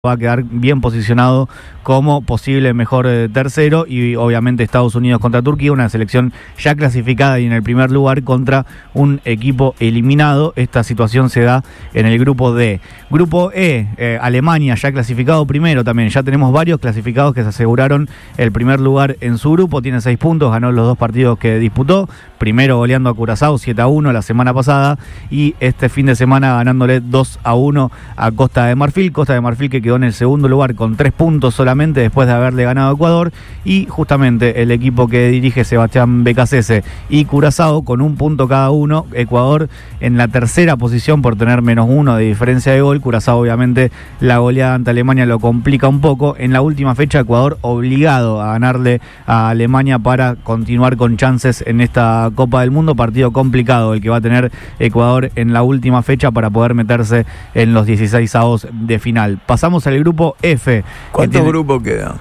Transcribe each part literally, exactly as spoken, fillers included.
va a quedar bien posicionado como posible mejor eh, tercero, y obviamente Estados Unidos contra Turquía, una selección ya clasificada y en el primer lugar contra un equipo eliminado. Esta situación se da en el grupo D. Grupo E, eh, Alemania ya clasificado primero también, ya tenemos varios clasificados que se aseguraron el primer lugar en su grupo, tiene seis puntos, ganó los dos partidos que disputó, primero goleando a Curazao siete a uno la semana pasada y este fin de semana ganándole dos a uno a Costa de Marfil, Costa de Marfil que quedó en el segundo lugar con tres puntos solamente después de haberle ganado a Ecuador, y justamente el equipo que dirige Sebastián Becasese y Curazao con un punto cada uno, Ecuador en la tercera posición por tener menos uno de diferencia de gol. Curazao obviamente la goleada ante Alemania lo complica un poco. En la última fecha Ecuador obligado a ganarle a Alemania para continuar con chances en esta Copa del Mundo, partido complicado el que va a tener Ecuador en la última fecha para poder meterse en los dieciseisavos de final. Pasamos al grupo F. ¿Cuántos tiene... grupos quedan?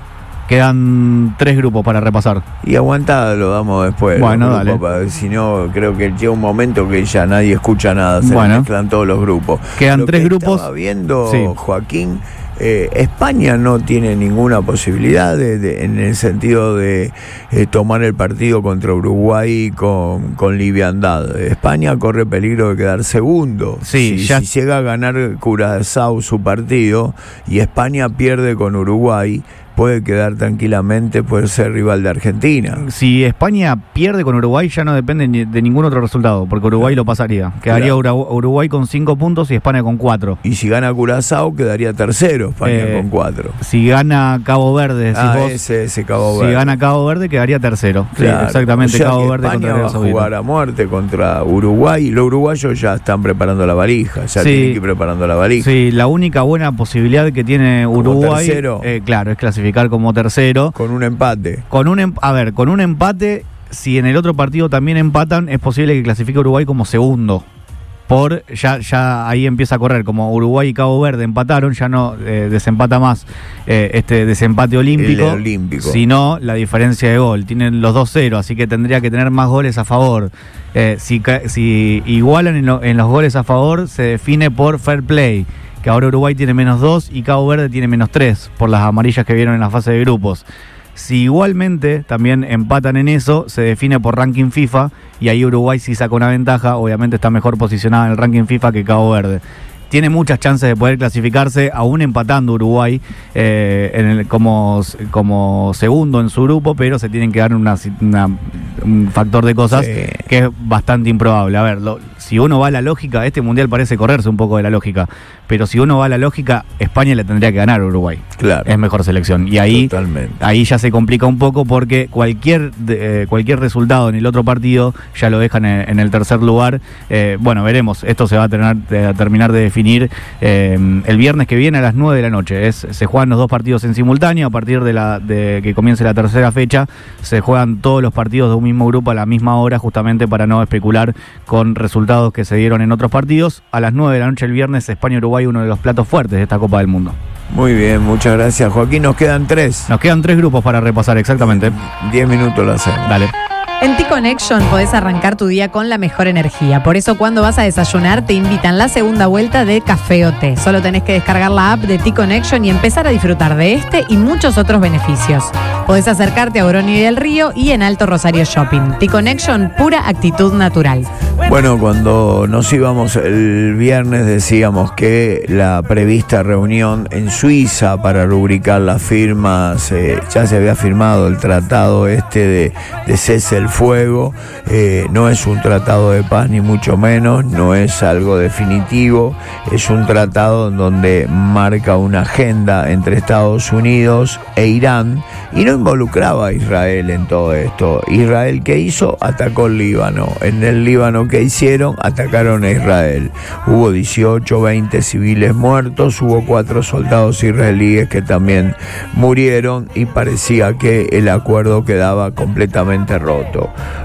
Quedan tres grupos para repasar. Y aguantado lo damos después. Bueno, dale. Para, si no, creo que llega un momento que ya nadie escucha nada. Se bueno. mezclan todos los grupos. Quedan lo tres que grupos. Estaba viendo, sí. Joaquín, eh, España no tiene ninguna posibilidad de, de, en el sentido de eh, tomar el partido contra Uruguay con, con liviandad. España corre peligro de quedar segundo. Sí, si, ya... si llega a ganar Curazao su partido y España pierde con Uruguay, puede quedar tranquilamente, puede ser rival de Argentina. Si España pierde con Uruguay ya no depende de ningún otro resultado, porque Uruguay lo pasaría. Quedaría claro. Uruguay con cinco puntos y España con cuatro. Y si gana Curazao quedaría tercero, España eh, con cuatro. Si gana Cabo Verde, decís ah, vos, ese, ese Cabo Verde. Si gana Cabo Verde quedaría tercero. Claro. Sí, exactamente, o sea Cabo que Verde España contra va a jugar a muerte contra Uruguay. Los uruguayos ya están preparando la valija, ya sí. tienen que ir preparando la valija. Sí, la única buena posibilidad que tiene Uruguay, eh, claro, es clasificar como tercero. Con un empate. Con un em- a ver, con un empate, si en el otro partido también empatan, es posible que clasifique Uruguay como segundo. Por ya ya ahí empieza a correr, como Uruguay y Cabo Verde empataron, ya no eh, desempata más eh, este desempate olímpico, el olímpico, sino la diferencia de gol. Tienen los dos cero, así que tendría que tener más goles a favor. Eh, si, si igualan en, lo, en los goles a favor, se define por fair play, que ahora Uruguay tiene menos dos y Cabo Verde tiene menos tres por las amarillas que vieron en la fase de grupos. Si igualmente también empatan en eso, se define por ranking FIFA y ahí Uruguay sí saca una ventaja, obviamente está mejor posicionada en el ranking FIFA que Cabo Verde. Tiene muchas chances de poder clasificarse, aún empatando Uruguay eh, en el, como, como segundo en su grupo, pero se tienen que dar una, una, un factor de cosas sí. que es bastante improbable. A ver, lo, si uno va a la lógica, este mundial parece correrse un poco de la lógica, pero si uno va a la lógica, España le tendría que ganar a Uruguay. Claro. Es mejor selección. Y ahí, Totalmente. ahí ya se complica un poco porque cualquier eh, cualquier resultado en el otro partido ya lo dejan en, en el tercer lugar. Eh, bueno, veremos. Esto se va a, tener, a terminar de definir eh, el viernes que viene a las nueve de la noche. Es, se juegan los dos partidos en simultáneo. A partir de, la, de que comience la tercera fecha, se juegan todos los partidos de un mismo grupo a la misma hora, justamente para no especular con resultados que se dieron en otros partidos. A las nueve de la noche el viernes, España-Uruguay, uno de los platos fuertes de esta Copa del Mundo. Muy bien, muchas gracias, Joaquín. Nos quedan tres. Nos quedan tres grupos para repasar, exactamente. Diez minutos lo hacemos. Dale. En T-Connection podés arrancar tu día con la mejor energía. Por eso cuando vas a desayunar te invitan la segunda vuelta de Café o Té. Solo tenés que descargar la app de T-Connection y empezar a disfrutar de este y muchos otros beneficios. Podés acercarte a Oroño y del Río y en Alto Rosario Shopping. T-Connection, pura actitud natural. Bueno, cuando nos íbamos el viernes decíamos que la prevista reunión en Suiza para rubricar las firmas, eh, ya se había firmado el tratado este de, de cese el fuego, eh, no es un tratado de paz ni mucho menos, no es algo definitivo, es un tratado en donde marca una agenda entre Estados Unidos e Irán y no involucraba a Israel en todo esto. Israel, ¿qué hizo? Atacó el Líbano. En el Líbano, ¿qué hicieron? Atacaron a Israel. Hubo dieciocho, veinte civiles muertos, hubo cuatro soldados israelíes que también murieron y parecía que el acuerdo quedaba completamente roto.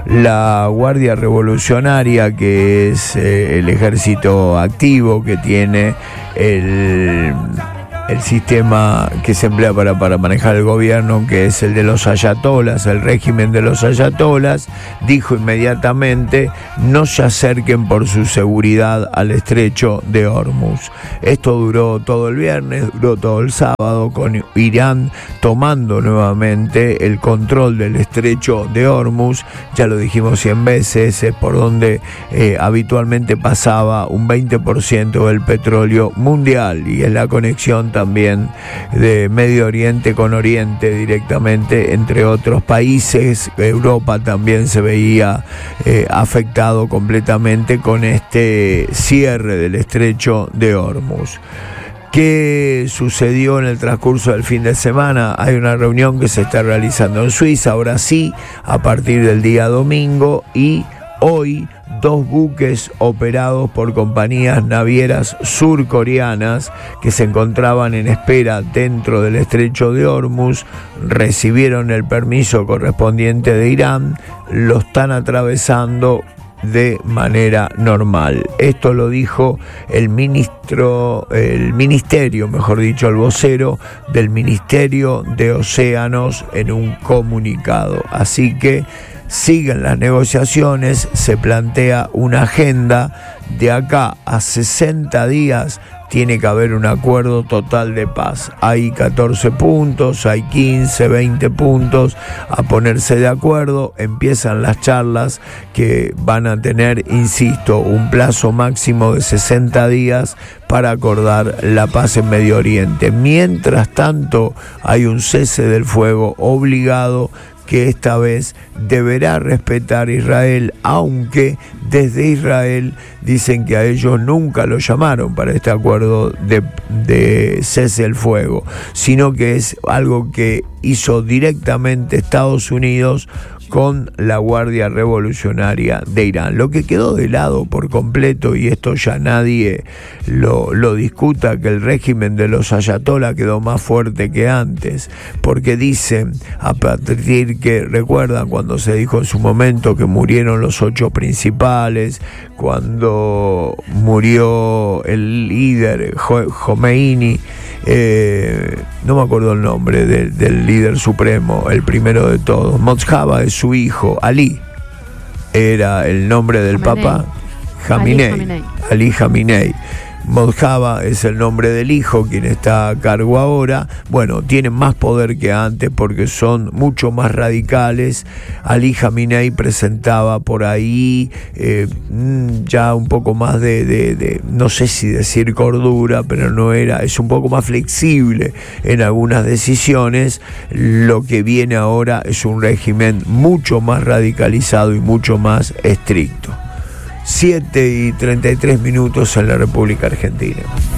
La Guardia Revolucionaria, que es eh, el ejército activo que tiene el el sistema que se emplea para, para manejar el gobierno, que es el de los ayatolas, el régimen de los ayatolas, dijo inmediatamente: no se acerquen por su seguridad al estrecho de Hormuz. Esto duró todo el viernes, duró todo el sábado, con Irán tomando nuevamente el control del estrecho de Hormuz. Ya lo dijimos cien veces, es por donde eh, habitualmente pasaba un veinte por ciento del petróleo mundial, y es la conexión también de Medio Oriente con Oriente directamente, entre otros países. Europa también se veía eh, afectado completamente con este cierre del estrecho de Hormuz. ¿Qué sucedió en el transcurso del fin de semana? Hay una reunión que se está realizando en Suiza, ahora sí, a partir del día domingo, y hoy dos buques operados por compañías navieras surcoreanas que se encontraban en espera dentro del estrecho de Hormuz recibieron el permiso correspondiente de Irán, lo están atravesando de manera normal. Esto lo dijo el ministro, el ministerio, mejor dicho, el vocero del Ministerio de Océanos en un comunicado. Así que siguen las negociaciones, se plantea una agenda. De acá a sesenta días tiene que haber un acuerdo total de paz. Hay catorce puntos, hay quince, veinte puntos a ponerse de acuerdo. Empiezan las charlas que van a tener, insisto, un plazo máximo de sesenta días para acordar la paz en Medio Oriente. Mientras tanto, hay un cese del fuego obligado que esta vez deberá respetar Israel, aunque desde Israel dicen que a ellos nunca lo llamaron para este acuerdo de, de cese del fuego, sino que es algo que hizo directamente Estados Unidos con la Guardia Revolucionaria de Irán. Lo que quedó de lado por completo, y esto ya nadie lo, lo discuta, que el régimen de los ayatolá quedó más fuerte que antes, porque dicen, a partir que recuerdan cuando se dijo en su momento que murieron los ocho principales, cuando murió el líder Jomeini, eh, no me acuerdo el nombre del, del líder supremo, el primero de todos, Mojtaba es su hijo, Ali era el nombre del Jamenei. Papa, Jamenei, Ali Jamenei. Ali Jamenei. Mojtaba es el nombre del hijo, quien está a cargo ahora. Bueno, tienen más poder que antes porque son mucho más radicales. Ali Jamenei presentaba por ahí eh, ya un poco más de, de, de, no sé si decir cordura, pero no era, es un poco más flexible en algunas decisiones. Lo que viene ahora es un régimen mucho más radicalizado y mucho más estricto. siete y treinta y tres minutos en la República Argentina.